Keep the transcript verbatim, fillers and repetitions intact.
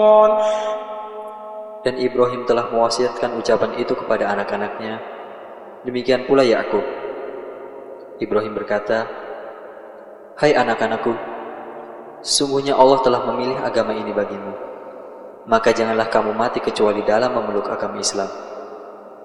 Dan Ibrahim telah mewasiatkan ucapan itu kepada anak-anaknya. Demikian pula Yakub. Ibrahim berkata, "Hai anak-anakku, sesungguhnya Allah telah memilih agama ini bagimu. Maka janganlah kamu mati kecuali dalam memeluk agama Islam.